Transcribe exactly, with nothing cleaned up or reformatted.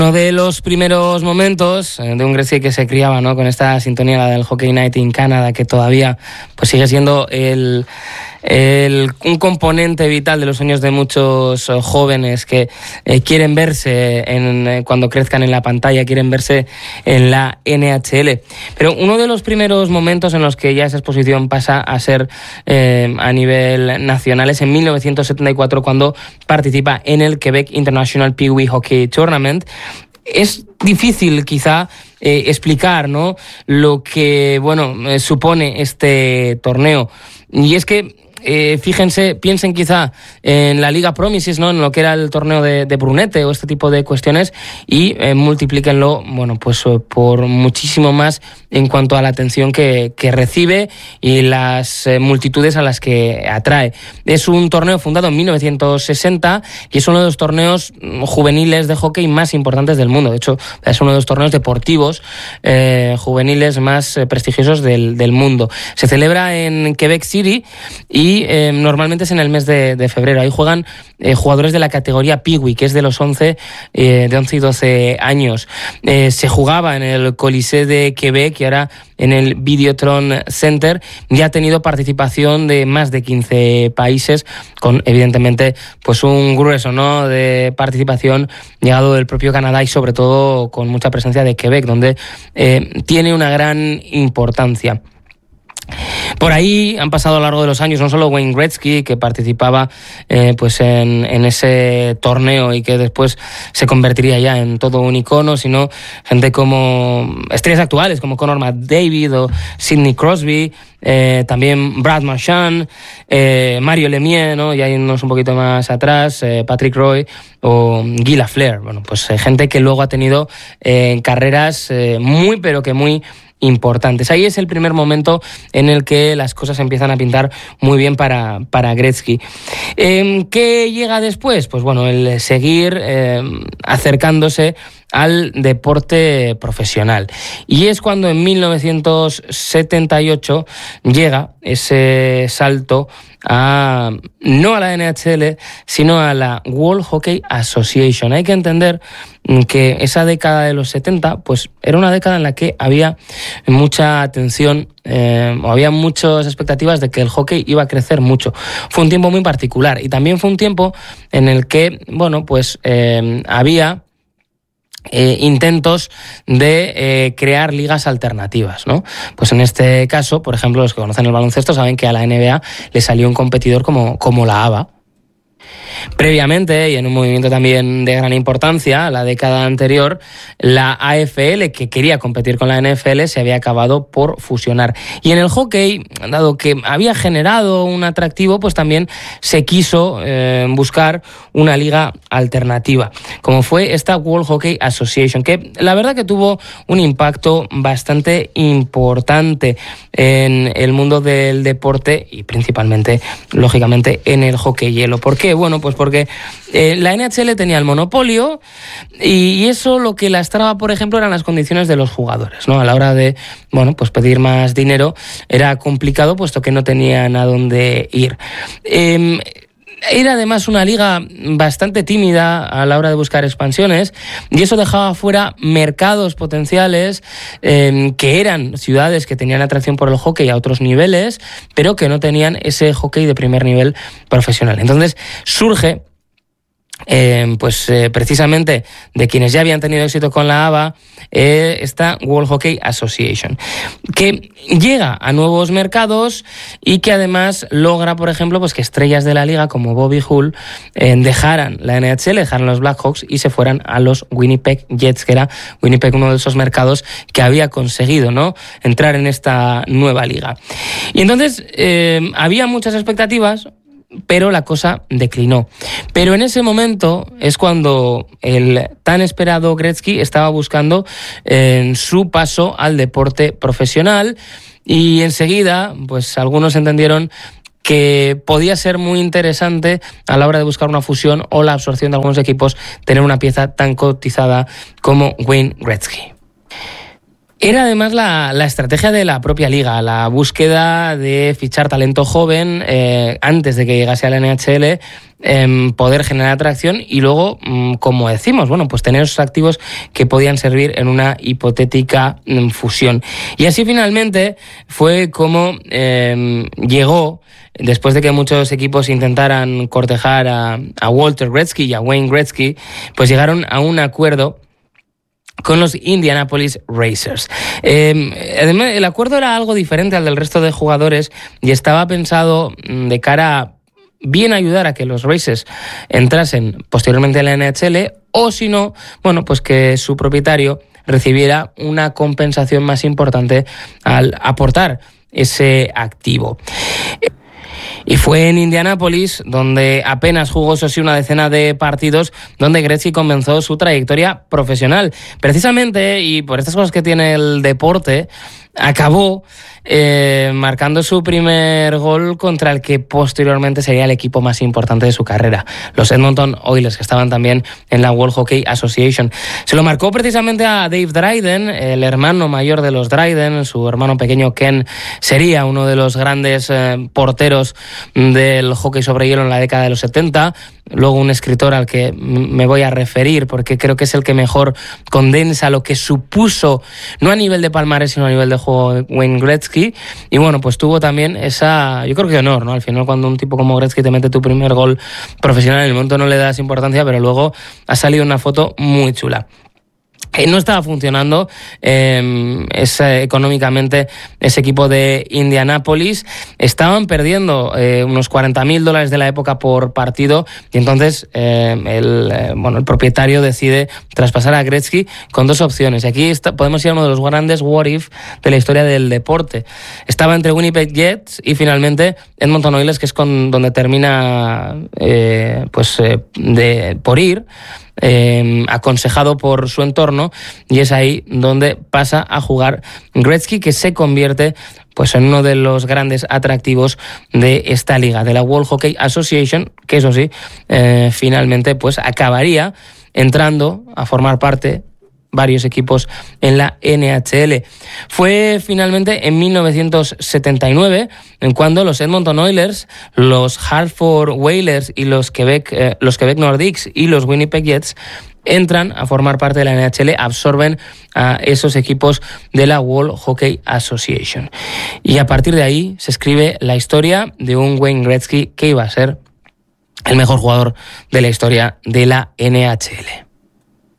Uno de los primeros momentos de un Gretzky que se criaba, ¿no?, con esta sintonía, la del Hockey Night in Canada, que todavía pues sigue siendo el, el, un componente vital de los sueños de muchos jóvenes que eh, quieren verse en, eh, cuando crezcan en la pantalla, quieren verse en la N H L. Pero uno de los primeros momentos en los que ya esa exposición pasa a ser eh, a nivel nacional es en mil novecientos setenta y cuatro, cuando participa en el Quebec International Pee Wee Hockey Tournament. Es difícil quizá eh, explicar, ¿no?, lo que bueno eh, supone este torneo. Y es que Eh, fíjense, piensen quizá en la Liga Promises, ¿no?, en lo que era el torneo de, de Brunete o este tipo de cuestiones, y eh, multiplíquenlo, bueno, pues por muchísimo más en cuanto a la atención que, que recibe y las eh, multitudes a las que atrae. Es un torneo fundado en mil novecientos sesenta y es uno de los torneos juveniles de hockey más importantes del mundo. De hecho, es uno de los torneos deportivos eh, juveniles más eh, prestigiosos del, del mundo. Se celebra en Quebec City y Y eh, normalmente es en el mes de, de febrero. Ahí juegan eh, jugadores de la categoría Pee Wee, que es de los once, eh, de once y doce años. Eh, se jugaba en el Colisée de Quebec y ahora en el Videotron Center. Ya ha tenido participación de más de quince países, con evidentemente pues un grueso, ¿no?, de participación llegado del propio Canadá y sobre todo con mucha presencia de Quebec, donde eh, tiene una gran importancia. Por ahí han pasado a lo largo de los años no solo Wayne Gretzky, que participaba eh, pues en, en ese torneo y que después se convertiría ya en todo un icono, sino gente como estrellas actuales como Connor McDavid o Sidney Crosby, eh, también Brad Marchand, eh, Mario Lemieux, ¿no?, y hay unos un poquito más atrás, eh, Patrick Roy o Guy Lafleur. Bueno, pues eh, gente que luego ha tenido eh, carreras eh, muy pero que muy importantes. Ahí es el primer momento en el que las cosas empiezan a pintar muy bien para, para Gretzky. Eh, ¿Qué llega después? Pues bueno, el seguir eh, acercándose al deporte profesional. Y es cuando en mil novecientos setenta y ocho llega ese salto a, no a la N H L, sino a la World Hockey Association. Hay que entender que esa década de los setenta pues era una década en la que había mucha atención, eh, o había muchas expectativas de que el hockey iba a crecer mucho. Fue un tiempo muy particular y también fue un tiempo en el que, bueno, pues eh, había Eh, intentos de eh, crear ligas alternativas, ¿no? Pues en este caso, por ejemplo, los que conocen el baloncesto saben que a la N B A le salió un competidor como, como la A B A. Previamente, y en un movimiento también de gran importancia, la década anterior, la A F L, que quería competir con la N F L, se había acabado por fusionar. Y en el hockey, dado que había generado un atractivo, pues también se quiso eh, buscar una liga alternativa, como fue esta World Hockey Association, que la verdad que tuvo un impacto bastante importante en el mundo del deporte y principalmente, lógicamente, en el hockey hielo. ¿Por qué? Bueno, pues porque eh, la N H L tenía el monopolio y, y eso lo que lastraba, por ejemplo, eran las condiciones de los jugadores, ¿no? A la hora de, bueno, pues pedir más dinero era complicado, puesto que no tenían a dónde ir. Eh, Era además una liga bastante tímida a la hora de buscar expansiones y eso dejaba fuera mercados potenciales eh, que eran ciudades que tenían atracción por el hockey a otros niveles, pero que no tenían ese hockey de primer nivel profesional. Entonces surge Eh, pues eh, precisamente de quienes ya habían tenido éxito con la A B A, eh, esta World Hockey Association, que llega a nuevos mercados y que además logra, por ejemplo, pues que estrellas de la liga como Bobby Hull eh, dejaran la N H L, dejaran los Blackhawks y se fueran a los Winnipeg Jets, que era Winnipeg uno de esos mercados que había conseguido, ¿no?, entrar en esta nueva liga. Y entonces eh, había muchas expectativas, pero la cosa declinó. Pero en ese momento es cuando el tan esperado Gretzky estaba buscando eh, su paso al deporte profesional y enseguida, pues algunos entendieron que podía ser muy interesante a la hora de buscar una fusión o la absorción de algunos equipos tener una pieza tan cotizada como Wayne Gretzky. Era además la, la estrategia de la propia liga, la búsqueda de fichar talento joven eh, antes de que llegase a la N H L, eh, poder generar atracción y luego, mm, como decimos, bueno, pues tener esos activos que podían servir en una hipotética mm, fusión. Y así finalmente fue como eh, llegó, después de que muchos equipos intentaran cortejar a, a Walter Gretzky y a Wayne Gretzky, pues llegaron a un acuerdo con los Indianapolis Racers. Eh, además, el acuerdo era algo diferente al del resto de jugadores y estaba pensado de cara a bien ayudar a que los Racers entrasen posteriormente en la N H L, o si no, bueno, pues que su propietario recibiera una compensación más importante al aportar ese activo. Y fue en Indianápolis, donde apenas jugó, eso sí, una decena de partidos, donde Gretzky comenzó su trayectoria profesional. Precisamente, y por estas cosas que tiene el deporte, acabó eh, marcando su primer gol contra el que posteriormente sería el equipo más importante de su carrera, los Edmonton Oilers, que estaban también en la World Hockey Association. Se lo marcó precisamente a Dave Dryden, el hermano mayor de los Dryden. Su hermano pequeño Ken sería uno de los grandes eh, porteros del hockey sobre hielo en la década de los setenta. Luego un escritor al que me voy a referir porque creo que es el que mejor condensa lo que supuso, no a nivel de palmarés, sino a nivel de juego, Wayne Gretzky. Y bueno, pues tuvo también esa, yo creo que honor, ¿no? Al final, cuando un tipo como Gretzky te mete tu primer gol profesional, en el momento no le das importancia, pero luego ha salido una foto muy chula. Eh, no estaba funcionando eh, ese, económicamente ese equipo de Indianápolis. Estaban perdiendo eh, unos cuarenta mil dólares de la época por partido y entonces eh, el, eh, bueno, el propietario decide traspasar a Gretzky con dos opciones. Y aquí está, podemos ir a uno de los grandes what if de la historia del deporte. Estaba entre Winnipeg Jets y finalmente Edmonton Oilers, que es con, donde termina eh, pues eh, de, por ir. Eh, aconsejado por su entorno, y es ahí donde pasa a jugar Gretzky, que se convierte pues en uno de los grandes atractivos de esta liga, de la World Hockey Association, que eso sí, eh, finalmente pues acabaría entrando a formar parte varios equipos en la N H L. Fue finalmente en mil novecientos setenta y nueve en cuando los Edmonton Oilers, los Hartford Whalers y los Quebec, eh, los Quebec Nordiques y los Winnipeg Jets entran a formar parte de la N H L, absorben a esos equipos de la World Hockey Association. Y a partir de ahí se escribe la historia de un Wayne Gretzky que iba a ser el mejor jugador de la historia de la N H L.